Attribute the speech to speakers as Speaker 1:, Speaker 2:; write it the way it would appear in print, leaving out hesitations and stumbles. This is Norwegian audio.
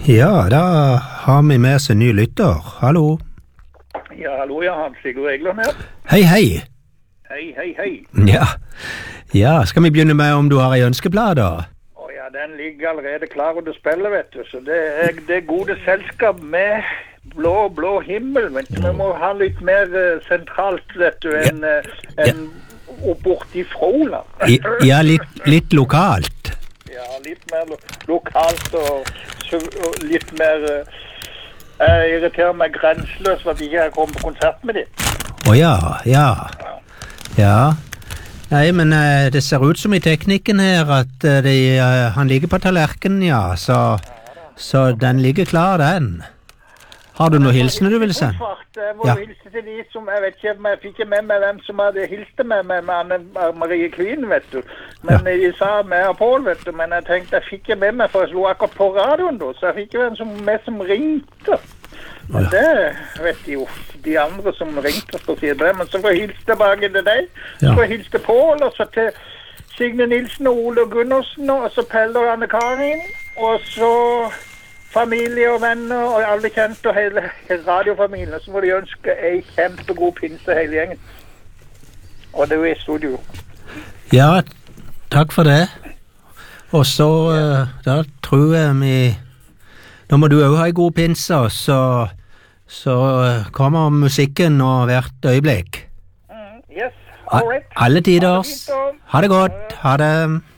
Speaker 1: Ja, da har vi med oss en ny lytter. Hallo.
Speaker 2: Ja, hallo, ja, Hans Sigurd Egland her.
Speaker 1: Hei, hei.
Speaker 2: Hei.
Speaker 1: Ja, skal vi begynne med om du har en ønskeplate?
Speaker 2: Ja, den ligger allerede klar under spillet, vet du. Så det er det gode selskap med blå himmel, men vi må ha litt mer sentralt, vet du, enn borti Frola.
Speaker 1: Ja, litt lokalt.
Speaker 2: Ja, litt mer lokalt og litt mer... Jeg irriterer meg grenseløst for at jeg ikke har kommet på konsert med dem.
Speaker 1: Ja. Nei, men det ser ut som i teknikken her at han ligger på tallerkenen, ja, så den ligger klar, den. Har du noe hilsen du vil sende?
Speaker 2: Jeg må hilse til de som, jeg vet ikke, jeg fikk ikke med meg hvem som hadde hilst med Anne-Marie Kvien, vet du. Men de sa med Paul, vet du, men jeg tenkte jeg fikk ikke med meg, for jeg slo akkurat på radioen da, så jeg fikk ikke hvem som ringte. Men det vet jo de andre som ringte for å si det, men så får jeg hilse tilbake til deg, så får jeg hilse til Paul, og så til Signe Nilsen og Ole Gunnarsen, og så Pelle og Anne-Karin, og så familie og venner, og alle kjente, og hele radiofamilien, så må de ønske en kjempegod pinse hele gjengen. Og det er jo i studio.
Speaker 1: Ja, takk for det. Og så, da tror jeg nå må du også ha en god pinse, så kommer musikken nå hvert øyeblikk.
Speaker 2: Yes, all right.
Speaker 1: Alle tider. Ha det godt. Ha det.